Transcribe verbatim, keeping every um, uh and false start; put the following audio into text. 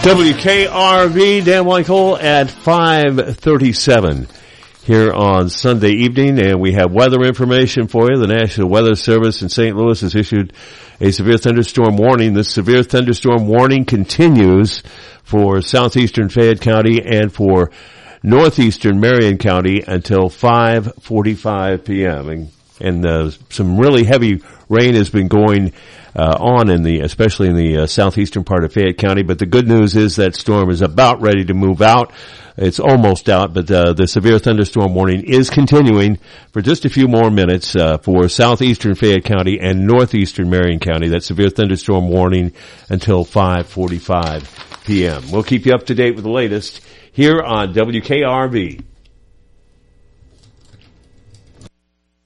W K R V, Dan Michael at five thirty-seven here on Sunday evening, and we have weather information for you. The National Weather Service in Saint Louis has issued a severe thunderstorm warning. This severe thunderstorm warning continues for southeastern Fayette County and for northeastern Marion County until five forty-five p.m. And, and uh, some really heavy rain has been going Uh, on in the, especially in the uh, southeastern part of Fayette County. But the good news is that storm is about ready to move out. It's almost out, but uh, the severe thunderstorm warning is continuing for just a few more minutes uh, for southeastern Fayette County and northeastern Marion County. That severe thunderstorm warning until five forty-five p.m. We'll keep you up to date with the latest here on W K R V.